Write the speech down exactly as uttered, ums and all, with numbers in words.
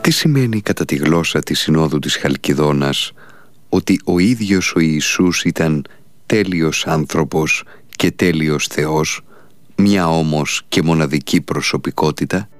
Τι σημαίνει κατά τη γλώσσα της Συνόδου της Χαλκιδόνας ότι ο ίδιος ο Ιησούς ήταν τέλειος άνθρωπος και τέλειος Θεός, μια όμως και μοναδική προσωπικότητα?